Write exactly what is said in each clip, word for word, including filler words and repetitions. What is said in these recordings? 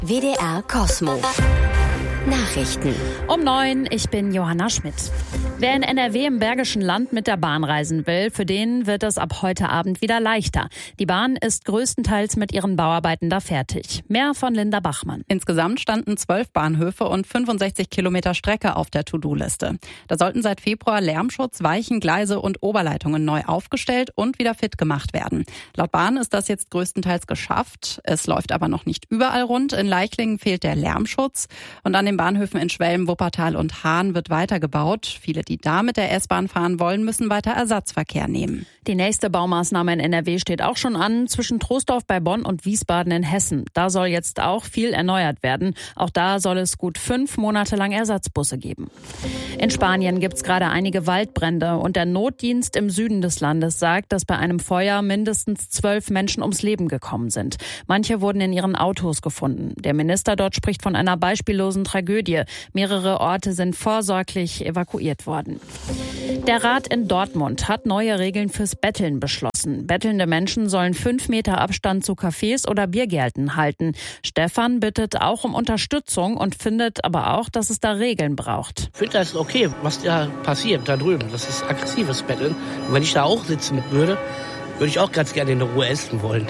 W D R Cosmo. Nachrichten. Um neun, ich bin Johanna Schmidt. Wer in N R W im Bergischen Land mit der Bahn reisen will, für den wird es ab heute Abend wieder leichter. Die Bahn ist größtenteils mit ihren Bauarbeiten da fertig. Mehr von Linda Bachmann. Insgesamt standen zwölf Bahnhöfe und fünfundsechzig Kilometer Strecke auf der To-Do-Liste. Da sollten seit Februar Lärmschutz, Weichen, Gleise und Oberleitungen neu aufgestellt und wieder fit gemacht werden. Laut Bahn ist das jetzt größtenteils geschafft. Es läuft aber noch nicht überall rund. In Leichlingen fehlt der Lärmschutz und an den Bahnhöfen in Schwelm, Wuppertal und Hahn wird weitergebaut. Viele, die da mit der S-Bahn fahren wollen, müssen weiter Ersatzverkehr nehmen. Die nächste Baumaßnahme in N R W steht auch schon an, zwischen Troisdorf bei Bonn und Wiesbaden in Hessen. Da soll jetzt auch viel erneuert werden. Auch da soll es gut fünf Monate lang Ersatzbusse geben. In Spanien gibt es gerade einige Waldbrände und der Notdienst im Süden des Landes sagt, dass bei einem Feuer mindestens zwölf Menschen ums Leben gekommen sind. Manche wurden in ihren Autos gefunden. Der Minister dort spricht von einer beispiellosen Tragödie. Mehrere Orte sind vorsorglich evakuiert worden. Der Rat in Dortmund hat neue Regeln fürs Betteln beschlossen. Bettelnde Menschen sollen fünf Meter Abstand zu Cafés oder Biergärten halten. Stefan bittet auch um Unterstützung und findet aber auch, dass es da Regeln braucht. Ich finde das okay, was da passiert da drüben. Das ist aggressives Betteln. Und wenn ich da auch sitzen mit würde, würde ich auch ganz gerne in der Ruhe essen wollen.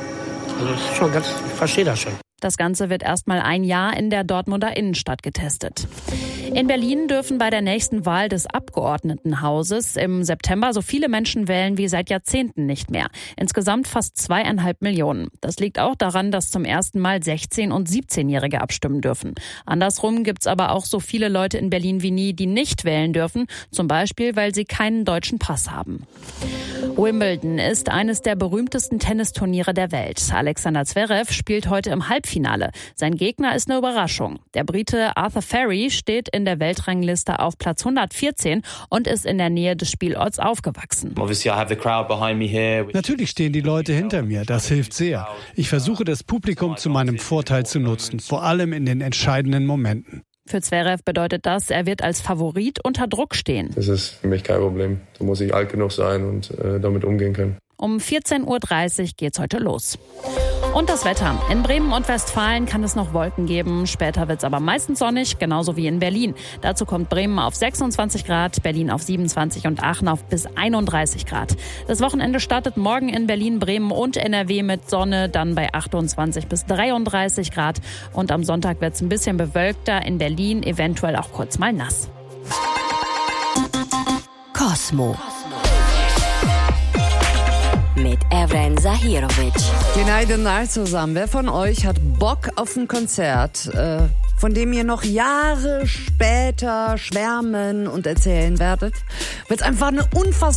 Also das ist schon ganz, ich verstehe das schon. Das Ganze wird erstmal ein Jahr in der Dortmunder Innenstadt getestet. In Berlin dürfen bei der nächsten Wahl des Abgeordnetenhauses im September so viele Menschen wählen wie seit Jahrzehnten nicht mehr. Insgesamt fast zweieinhalb Millionen. Das liegt auch daran, dass zum ersten Mal sechzehn- und siebzehnjährige abstimmen dürfen. Andersrum gibt's aber auch so viele Leute in Berlin wie nie, die nicht wählen dürfen. Zum Beispiel, weil sie keinen deutschen Pass haben. Wimbledon ist eines der berühmtesten Tennisturniere der Welt. Alexander Zverev spielt heute im Halbfinale. Sein Gegner ist eine Überraschung. Der Brite Arthur Ferry steht in der Weltrangliste auf Platz hundertvierzehn und ist in der Nähe des Spielorts aufgewachsen. Natürlich stehen die Leute hinter mir. Das hilft sehr. Ich versuche, das Publikum zu meinem Vorteil zu nutzen, vor allem in den entscheidenden Momenten. Für Zverev bedeutet das, er wird als Favorit unter Druck stehen. Das ist für mich kein Problem. Da muss ich alt genug sein und äh, damit umgehen können. Um vierzehn Uhr dreißig geht's heute los. Und das Wetter. In Bremen und Westfalen kann es noch Wolken geben. Später wird's aber meistens sonnig, genauso wie in Berlin. Dazu kommt Bremen auf sechsundzwanzig Grad, Berlin auf siebenundzwanzig und Aachen auf bis einunddreißig Grad. Das Wochenende startet morgen in Berlin, Bremen und N R W mit Sonne, dann bei achtundzwanzig bis dreiunddreißig Grad. Und am Sonntag wird's ein bisschen bewölkter, in Berlin eventuell auch kurz mal nass. Cosmo. Mit Evren Zahirovic. Günaydın zusammen. Wer von euch hat Bock auf ein Konzert, äh, von dem ihr noch Jahre später schwärmen und erzählen werdet? Weil es einfach eine unfassbare